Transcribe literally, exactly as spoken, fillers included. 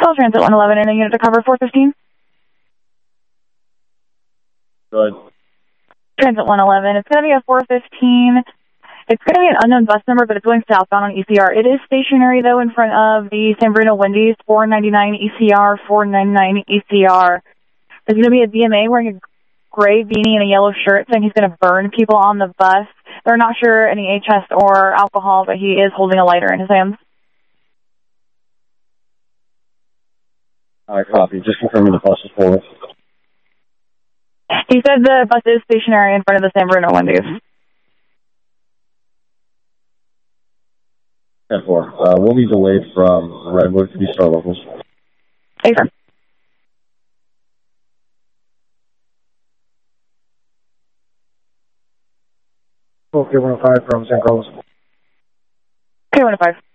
Call Transit one eleven in a unit to cover four fifteen. Good. Transit one eleven. It's going to be a four fifteen. It's going to be an unknown bus number, but it's going southbound on E C R. It is stationary, though, in front of the San Bruno Wendy's, four ninety-nine E C R, four ninety-nine E C R. There's going to be a D M A wearing a gray beanie and a yellow shirt saying he's going to burn people on the bus. They're not sure any H S or alcohol, but he is holding a lighter in his hands. All right, copy. Just confirming the bus is forward. He said the bus is stationary in front of the San Bruno Wendy's. ten four. Uh, we'll be delayed from Redwood to Star Locals. Hey, sir. Okay, one oh five from San Carlos. Okay, one oh five.